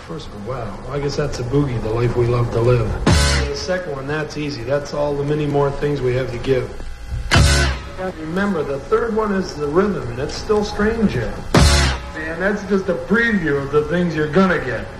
First one, wow. Well, I guess that's a boogie, the life we love to live. And the second one, that's easy. That's all the many more things we have to give. Remember, the third one is the rhythm, and it's still strange yet. And that's just a preview of the things you're gonna get.